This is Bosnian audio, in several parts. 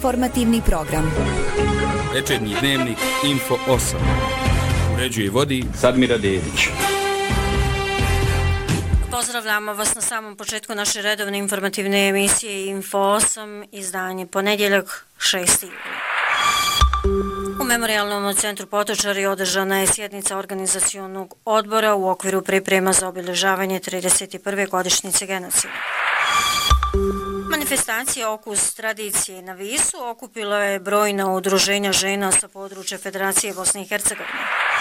Informativni program. Večernji dnevnik Info 8. Uređuje i vodi Sadmira Dedić. Pozdravljamo vas na samom početku naše redovne informativne emisije Info 8, izdanje ponedjeljak 6. juli. U Memorijalnom centru Potočari održana je sjednica organizacionog odbora u okviru priprema za obilježavanje 31. godišnjice genocida. Manifestacija Okus tradicije na Visu okupila je brojna udruženja žena sa područja Federacije Bosne i Hercegovine.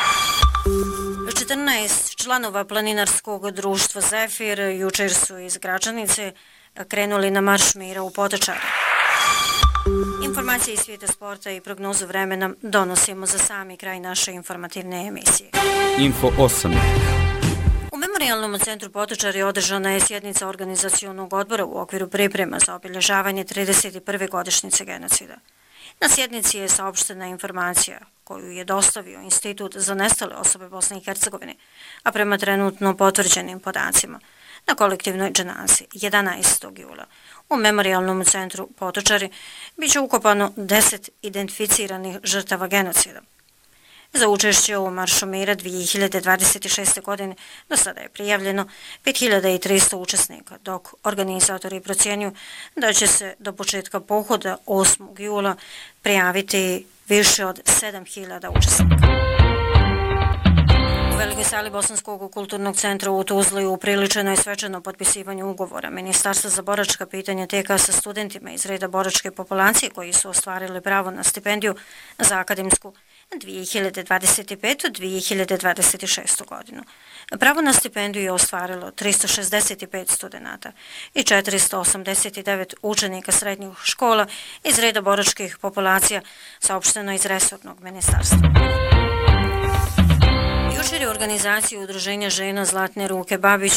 14 članova planinarskog društva Zefir jučer su iz Gračanice krenuli na marš mira u Potočari. Informacije iz svijeta sporta i prognozu vremena donosimo za sami kraj naše informativne emisije. Info 8. U Memorijalnom centru Potočari održana je sjednica organizacionog odbora u okviru priprema za obilježavanje 31. godišnjice genocida. Na sjednici je saopštena informacija koju je dostavio Institut za nestale osobe Bosne i Hercegovine, a prema trenutno potvrđenim podacima na kolektivnoj dženazi 11. jula u Memorijalnom centru Potočari biće ukopano 10 identificiranih žrtava genocida. Za učešće u Maršu mira 2026. godine do sada je prijavljeno 5300 učesnika, dok organizatori procjenjuju da će se do početka pohoda 8. jula prijaviti više od 7000 učesnika. U Velikoj sali Bosanskog kulturnog centra u Tuzli upriličeno je svečano potpisivanje ugovora Ministarstva za boračka pitanja TK sa studentima iz reda boračke populacije koji su ostvarili pravo na stipendiju za akademsku 2025-2026. godinu. Pravo na stipendiju je ostvarilo 365 studenata i 489 učenika srednjih škola iz reda boračkih populacija, saopšteno iz resornog ministarstva. Jučer je organizacija Udruženja žena Zlatne ruke Babić